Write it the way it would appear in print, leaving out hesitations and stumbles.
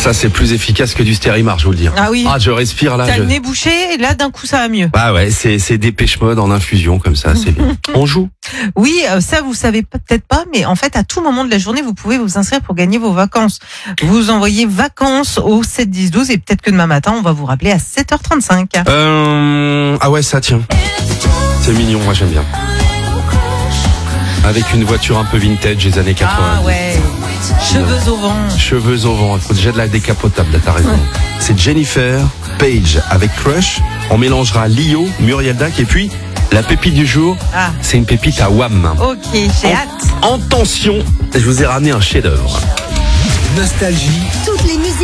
Ça, c'est plus efficace que du Stérimar, je vous le dis. Ah oui. Ah, je respire là. T'as le nez bouché et là d'un coup ça va mieux. Ah ouais, c'est Dépêche Mode en infusion comme ça, c'est bien. On joue. Oui, ça vous savez peut-être pas, mais en fait à tout moment de la journée vous pouvez vous inscrire pour gagner vos vacances. Vous envoyez vacances au 7 10 12 et peut-être que demain matin on va vous rappeler à 7h35. Ah ouais, ça tient. C'est mignon, moi j'aime bien. Avec une voiture un peu vintage des années 80. Ah ouais. Cheveux au vent. Cheveux au vent, il faut déjà de la décapotable, là t'as raison. C'est Jennifer Page avec Crush. On mélangera Lio, Muriel Dac et puis la pépite du jour, c'est une pépite à Wham. Ok, j'ai hâte. En tension, je vous ai ramené un chef-d'œuvre. Nostalgie.